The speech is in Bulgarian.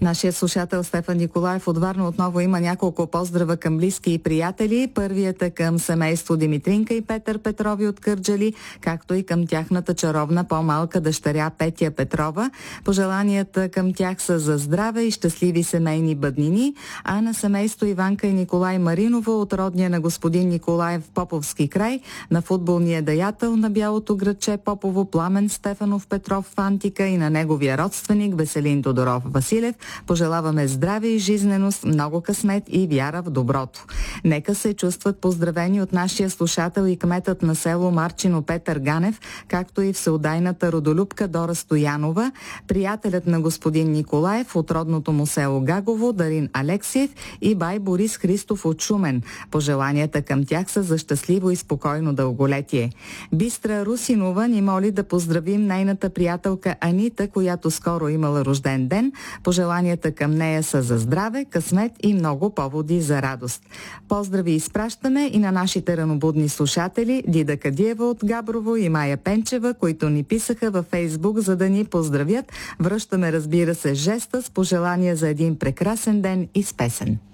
Нашият слушател Стефан Николаев от Варна отново има няколко поздрава към близки и приятели. Първият е към семейство Димитринка и Петър Петрови от Кърджали, както и към тяхната чаровна по-малка дъщеря Петя Петрова. Пожеланията към тях са за здраве и щастливи семейни бъднини, а на семейство Иванка и Николай Мариново от родния на господин Николаев Поповски край, на футболния деятел на бялото градче Попово Пламен Стефанов Петров в Антика и на неговия родственик Веселин Тодоров Василев пожелаваме здраве и жизненост, много късмет и вяра в доброто. Нека се чувстват поздравени от нашия слушател и кметът на село Марчино Петър Ганев, както и всеотдайната родолюбка Дора Стоянова, приятелят на господин Николаев от родното му село Гагово Дарин Алексиев и бай Борис Христов от Шумен. Пожеланията към тях са за щастливо и спокойно дълголетие. Бистра Русинова ни моли да поздравим нейната приятелка Анита, която скоро имала рожден ден. Пожеланията към нея са за здраве, късмет и много поводи за радост. Поздрави изпращаме и на нашите ранобудни слушатели Дида Кадиева от Габрово и Майя Пенчева, които ни писаха във Фейсбук, за да ни поздравят. Връщаме, разбира се, жеста с пожелания за един прекрасен ден и с песен.